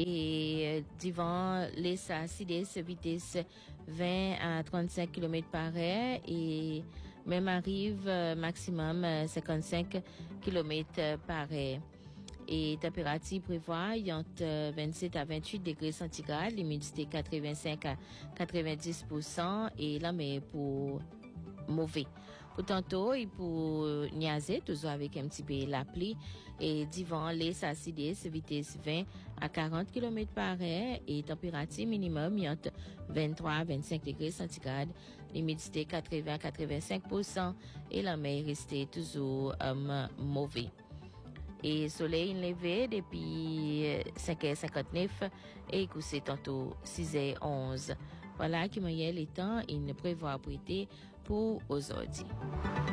Et devant les acides, vitesse 20 à 35 km par heure et même arrive maximum 55 km par heure. Et température prévoit entre 27 à 28 degrés centigrades, l'humidité 85 à 90% et la mer pour mauvais. Pour tantôt et pour niaser, toujours avec un petit peu la pluie et devant les acides, vitesse 20 à 40 km par heure et température minimum entre 23 à 25 degrés centigrades, l'humidité 80 à 85% et la mer restée toujours mauvais. Et soleil levé depuis 5h59 et couché tantôt 6h11. Voilà qui moyen les temps, il ne prévoit prêter pour aujourd'hui.